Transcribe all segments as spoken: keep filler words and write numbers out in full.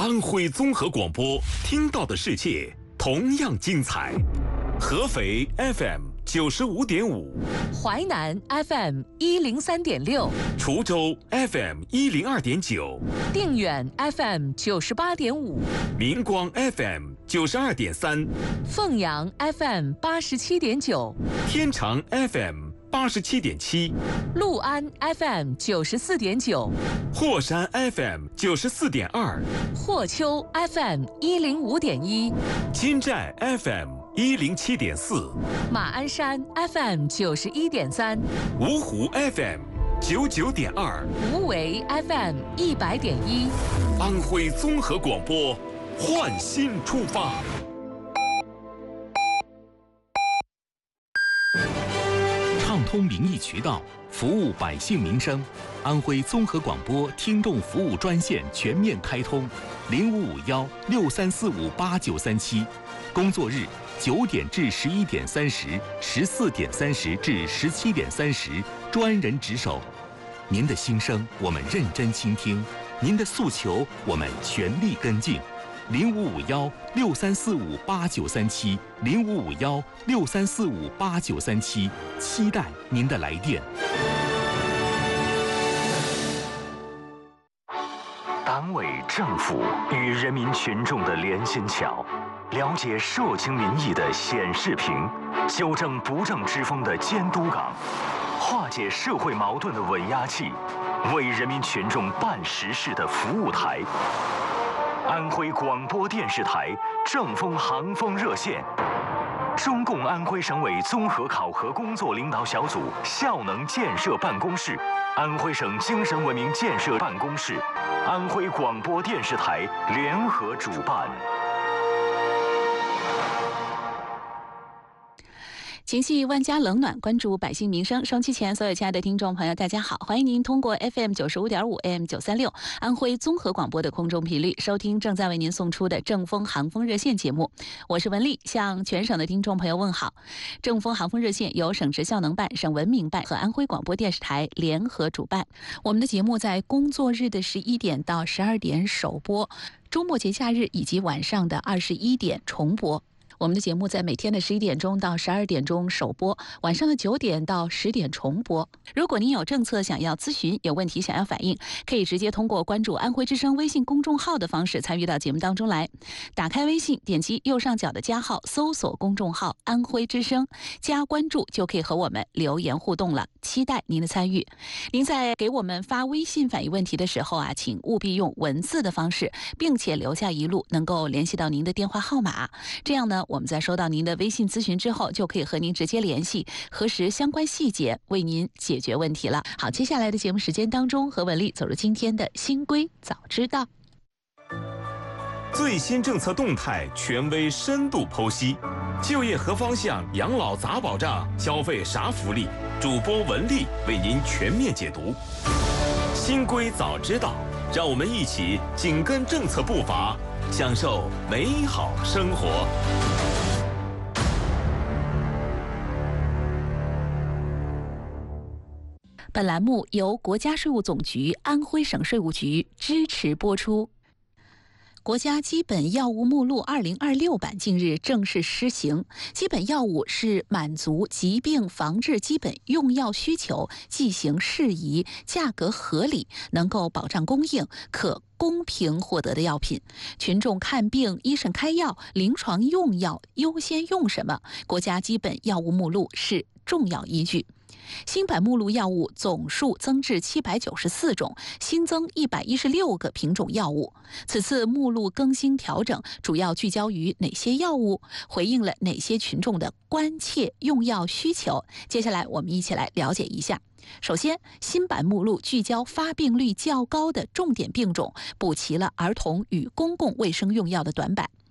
安徽综合广播，听到的世界同样精彩。合肥 F M 九十五点五， 淮南 F M 一零三点六， 滁州 F M 一零二点九， 定远 F M 九十八点五， 明光 F M 九十二点三， 凤阳 F M 八十七点九， 天长 F M 八十七点七， 六安 F M 九十四点九， 霍山 F M 九十四点二， 霍丘 F M 一零五点一， 金寨 F M 一零七点四， 马鞍山 F M 九十一点三， 芜湖 F M 九九点二， 无为 F M 一百点一， 安徽综合广播，焕新出发。 畅通民意渠道，服务百姓民生。安徽综合广播听众服务专线全面开通，零五五幺六三四五八九三七，工作日九点至十一点三十，十四点三十至十七点三十，专人值守。您的心声我们认真倾听，您的诉求我们全力跟进。零五五幺六三四五八九三七，零五五幺六三四五八九三七，期待您的来电。 党委政府与人民群众的连心桥，了解社情民意的显示屏，纠正不正之风的监督岗，化解社会矛盾的稳压器，为人民群众办实事的服务台。安徽广播电视台正风航风热线，中共安徽省委综合考核工作领导小组效能建设办公室，安徽省精神文明建设办公室，安徽广播电视台联合主办。 情系万家冷暖，关注百姓民生。收音机前所有亲爱的听众朋友，大家好，欢迎您通过 F M 九十五点五 A M 九三六安徽综合广播的空中频率收听正在为您送出的正风航风热线节目。我是文丽，向全省的听众朋友问好。正风航风热线由省直效能办、省文明办和安徽广播电视台联合主办。我们的节目在工作日的十一点到十二点首播，周末节假日以及晚上的二十一点重播。我们的节目在每天的十一点钟到十二点钟首播，晚上的九点到十点重播。如果您有政策想要咨询，有问题想要反映，可以直接通过关注安徽之声微信公众号的方式参与到节目当中来。打开微信，点击右上角的加号，搜索公众号安徽之声，加关注就可以和我们留言互动了，期待您的参与。您在给我们发微信反映问题的时候啊，请务必用文字的方式，并且留下一路能够联系到您的电话号码，这样呢我们在收到您的微信咨询之后，就可以和您直接联系，核实相关细节，为您解决问题了。好，接下来的节目时间当中，和文丽走入今天的新规早知道。 最新政策动态权威深度剖析，就业何方向，养老咋保障，消费啥福利，主播文丽为您全面解读。新规早知道，让我们一起紧跟政策步伐，享受美好生活。 本栏目由国家税务总局安徽省税务局支持播出。国家基本药物目录二零二六版近日正式施行。基本药物是满足疾病防治基本用药需求、剂型适宜、价格合理、能够保障供应、可公平获得的药品。群众看病、医生开药、临床用药优先用什么？国家基本药物目录是重要依据。新版目录药物总数增至七百九十四种，新增一百一十六个品种药物。此次目录更新调整主要聚焦于哪些药物？回应了哪些群众的关切用药需求？接下来我们一起来了解一下。首先，新版目录聚焦发病率较高的重点病种，补齐了儿童与公共卫生用药的短板。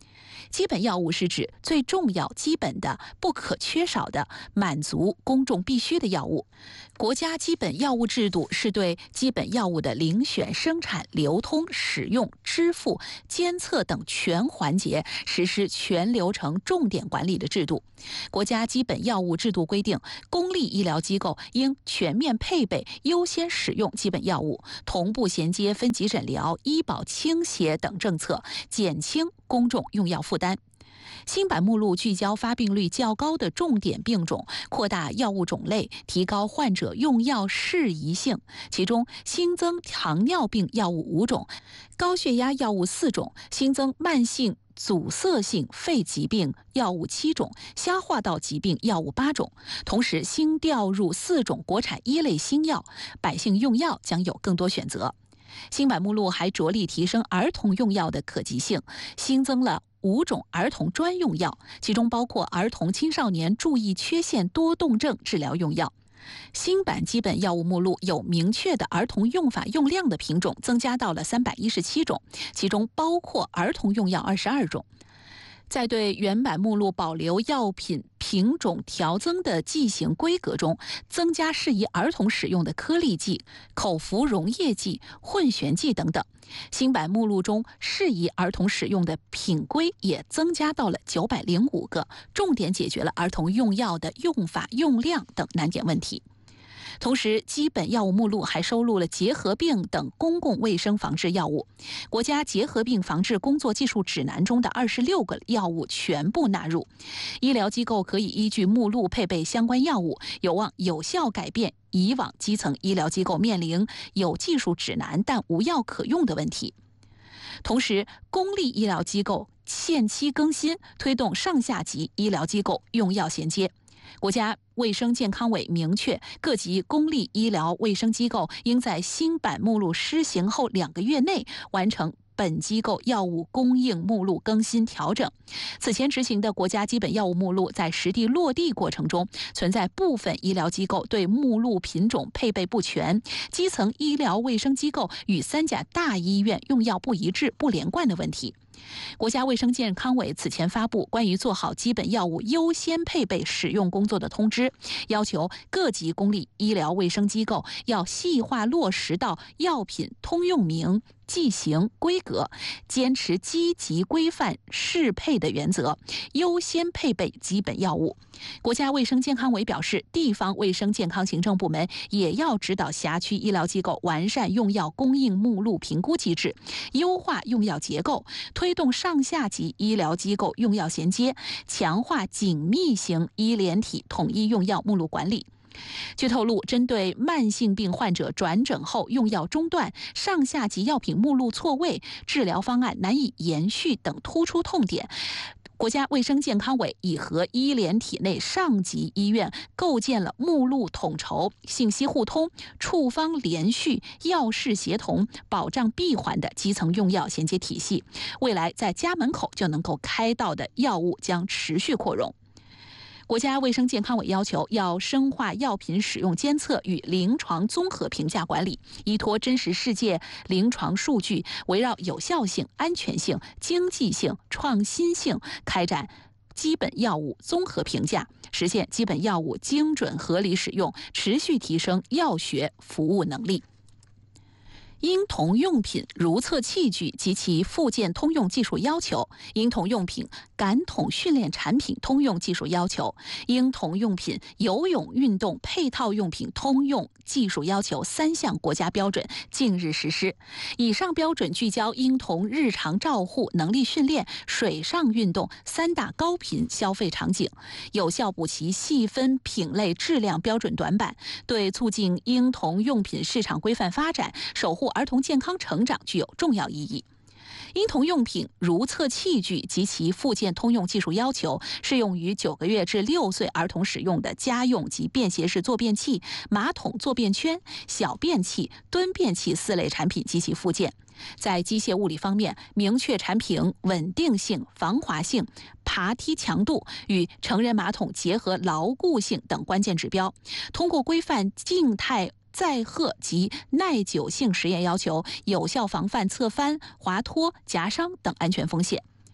基本药物是指最重要、基本的、不可缺少的、满足公众必须的药物。国家基本药物制度是对基本药物的遴选、生产、流通、使用、支付、监测等全环节实施全流程重点管理的制度。国家基本药物制度规定，公立医疗机构应全面配备、优先使用基本药物，同步衔接分级诊疗、医保倾斜等政策，减轻公众用药负担。新版目录聚焦发病率较高的重点病种，扩大药物种类，提高患者用药适宜性。其中新增糖尿病药物五种，高血压药物四种，新增慢性阻塞性肺疾病药物七种，消化道疾病药物八种。同时新调入四种国产一类新药，百姓用药将有更多选择。新版目录还着力提升儿童用药的可及性，新增了五种儿童专用药，其中包括儿童青少年注意缺陷多动症治疗用药。新版基本药物目录有明确的儿童用法用量的品种增加到了三百一十七种，其中包括儿童用药二十二种。在对原版目录保留药品品种调增的剂型规格中，增加适宜儿童使用的颗粒剂、口服溶液剂、混悬剂等等。新版目录中适宜儿童使用的品规也增加到了九百零五个，重点解决了儿童用药的用法、用量等难点问题。同时，基本药物目录还收录了结核病等公共卫生防治药物。国家结核病防治工作技术指南中的二十六个药物全部纳入。医疗机构可以依据目录配备相关药物，有望有效改变以往基层医疗机构面临有技术指南但无药可用的问题。同时，公立医疗机构限期更新，推动上下级医疗机构用药衔接。国家卫生健康委明确，各级公立医疗卫生机构应在新版目录施行后两个月内完成本机构药物供应目录更新调整。此前执行的国家基本药物目录在实地落地过程中，存在部分医疗机构对目录品种配备不全，基层医疗卫生机构与三甲大医院用药不一致、不连贯的问题。国家卫生健康委此前发布关于做好基本药物优先配备使用工作的通知，要求各级公立医疗卫生机构要细化落实到药品通用名、剂型、规格，坚持积极规范适配的原则，优先配备基本药物。国家卫生健康委表示，地方卫生健康行政部门也要指导辖区医疗机构完善用药供应目录评估机制，优化用药结构，推动上下级医疗机构用药衔接，强化紧密型医联体统一用药目录管理。据透露，针对慢性病患者转诊后用药中断、上下级药品目录错位、治疗方案难以延续等突出痛点，国家卫生健康委已和医联体内上级医院构建了目录统筹、信息互通、处方连续、药事协同、保障闭环的基层用药衔接体系。未来在家门口就能够开到的药物将持续扩容。国家卫生健康委要求，要深化药品使用监测与临床综合评价管理，依托真实世界临床数据，围绕有效性、安全性、经济性、创新性，开展基本药物综合评价，实现基本药物精准合理使用，持续提升药学服务能力。婴童用品如厕器具及其附件通用技术要求，婴童用品感统训练产品通用技术要求，婴童用品游泳运动配套用品通用技术要求三项国家标准近日实施。以上标准聚焦婴童日常照护、能力训练、水上运动三大高频消费场景，有效补齐细分品类质量标准短板，对促进婴童用品市场规范发展、守护儿童健康成长具有重要意义。婴童用品如厕器具及其附件通用技术要求适用于九个月至六岁儿童使用的家用及便携式坐便器、马桶坐便圈、小便器、蹲便器四类产品及其附件。在机械物理方面，明确产品稳定性、防滑性、爬梯强度与成人马桶结合牢固性等关键指标，通过规范静态载荷及耐久性实验要求，有效防范侧翻、滑脱、夹伤等安全风险。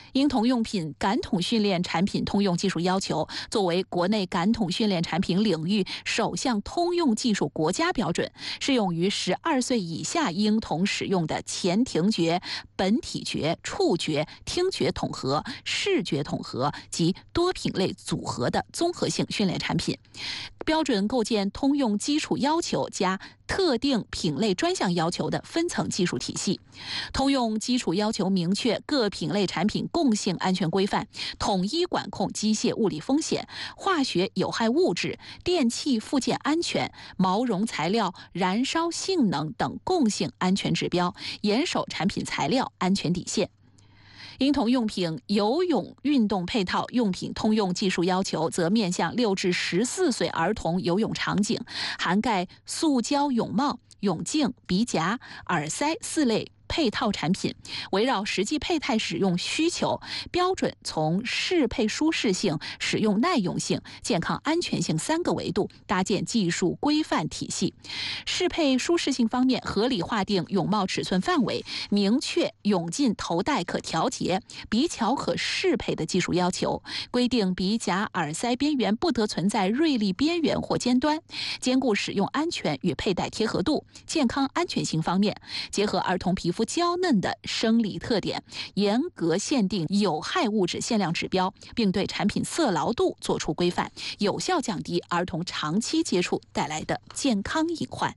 婴童用品感统训练产品通用技术要求作为国内感统训练产品领域首项通用技术国家标准，适用于十二岁以下婴童使用的前庭觉、本体觉、触觉、听觉统合、视觉统合及多品类组合的综合性训练产品。标准构建通用基础要求加特定品类专项要求的分层技术体系。通用基础要求明确各品类产品共性安全规范，统一管控机械物理风险、化学有害物质、电器附件安全、毛绒材料燃烧性能等共性安全指标，严守产品材料安全底线。婴童用品游泳运动配套用品通用技术要求则面向六至十四岁儿童游泳场景，涵盖塑胶泳帽、泳镜、鼻夹、耳塞四类配套产品，围绕实际配态使用需求，标准从适配舒适性、使用耐用性、健康安全性三个维度搭建技术规范体系。适配舒适性方面，合理划定泳帽尺寸范围，明确泳镜头带可调节、鼻桥可适配的技术要求，规定鼻夹、耳塞边缘不得存在锐利边缘或尖端，兼顾使用安全与佩戴贴合度。健康安全性方面，结合儿童皮肤娇嫩的生理特点，严格限定有害物质限量指标，并对产品色牢度作出规范，有效降低儿童长期接触带来的健康隐患。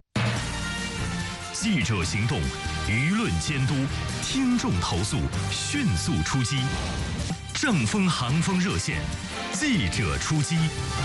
记者行动，舆论监督，听众投诉，迅速出击。正风航风热线，记者出击。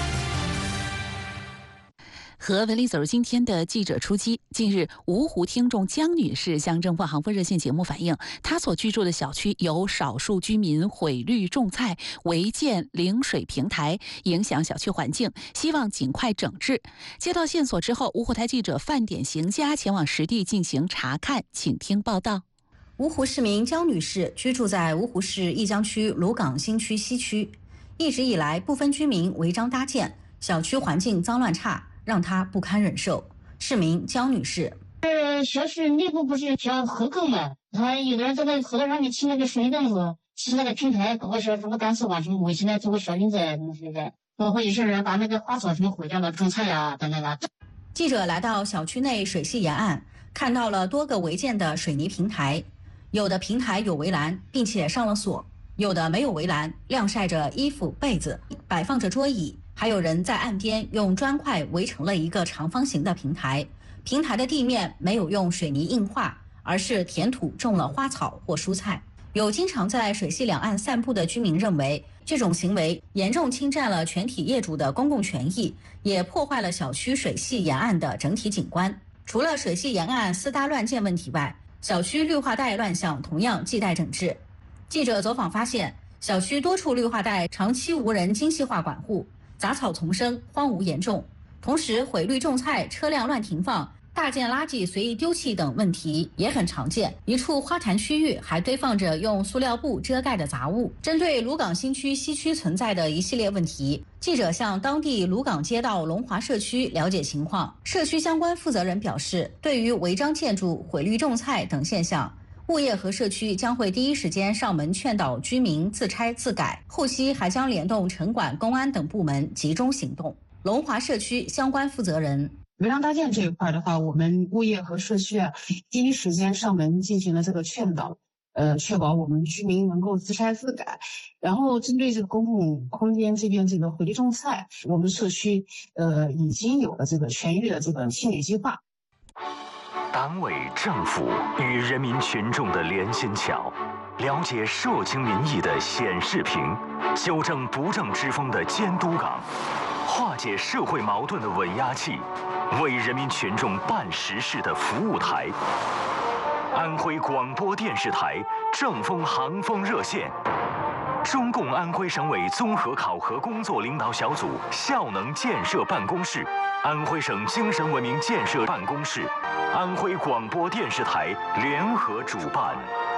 和文丽走入今天的记者出击。近日，芜湖听众江女士向正风航风热线节目反映，她所居住的小区有少数居民毁绿种菜、违建临水平台，影响小区环境，希望尽快整治。接到线索之后，芜湖台记者范点行家前往实地进行查看，请听报道。 芜湖市民江女士居住在芜湖市义江区鲁岗新区西区，一直以来部分居民违章搭建，小区环境脏乱差，让她不堪忍受。市民江女士： 呃，小区内部不是叫河沟嘛？他有的人在那河道上面砌那个水泥凳子，砌那个平台，搞个小什么干湿网什么围起来，做个小林子那些的。包括有些人把那个花草什么毁掉了，种菜呀等等的。 记者来到小区内水系沿岸，看到了多个违建的水泥平台，有的平台有围栏，并且上了锁；有的没有围栏，晾晒着衣服、被子，摆放着桌椅。还有人在岸边用砖块围成了一个长方形的平台，平台的地面没有用水泥硬化，而是填土种了花草或蔬菜。有经常在水系两岸散步的居民认为，这种行为严重侵占了全体业主的公共权益，也破坏了小区水系沿岸的整体景观。除了水系沿岸私搭乱建问题外，小区绿化带乱象同样亟待整治。记者走访发现，小区多处绿化带长期无人精细化管护，杂草丛生，荒芜严重。同时，毁绿种菜、车辆乱停放、大件垃圾随意丢弃等问题也很常见。一处花坛区域还堆放着用塑料布遮盖的杂物。针对鲁岗新区西区存在的一系列问题，记者向当地鲁岗街道龙华社区了解情况。社区相关负责人表示，对于违章建筑、毁绿种菜等现象，物业和社区将会第一时间上门劝导居民自拆自改，后期还将联动城管、公安等部门集中行动。龙华社区相关负责人： 违章搭建这一块的话，我们物业和社区啊，第一时间上门进行了这个劝导，呃，确保我们居民能够自拆自改。然后针对这个公共空间这边这个毁绿种菜，我们社区呃已经有了这个全域的这个清理计划。 党委政府与人民群众的连心桥，了解社情民意的显示屏，纠正不正之风的监督岗，化解社会矛盾的稳压器，为人民群众办实事的服务台。安徽广播电视台正风航风热线，中共安徽省委综合考核工作领导小组效能建设办公室，安徽省精神文明建设办公室，安徽广播电视台联合主办。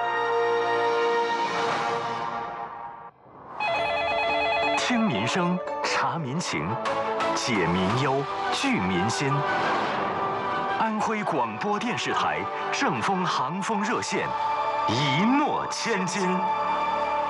听民生，察民情，解民忧，聚民心。安徽广播电视台正风航风热线，一诺千金。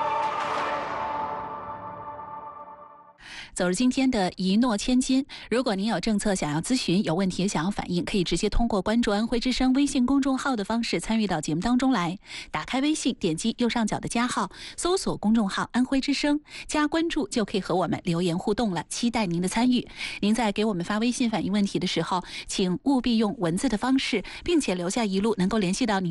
走入今天的一诺千金。如果您有政策想要咨询，有问题想要反映，可以直接通过关注安徽之声微信公众号的方式参与到节目当中来。打开微信，点击右上角的加号，搜索公众号安徽之声，加关注就可以和我们留言互动了，期待您的参与。您在给我们发微信反映问题的时候，请务必用文字的方式，并且留下一路能够联系到您